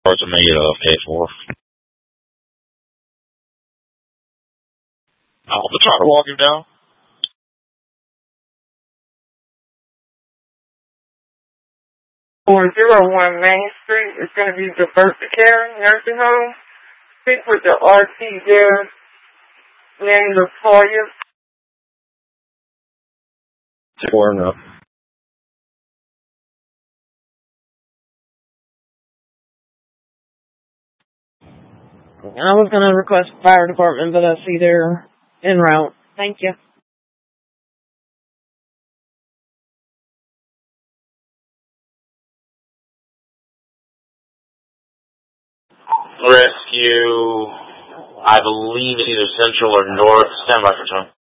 Parts are made of K4. I'll try to walk him down. 401 Main Street is going to be Diversity Care Nursing Home. Speak with the RT there. Name Latoya. 4 enough. I was going to request fire department, but I see they're en route. Thank you. Rescue, I believe it's either central or north. Stand by for time.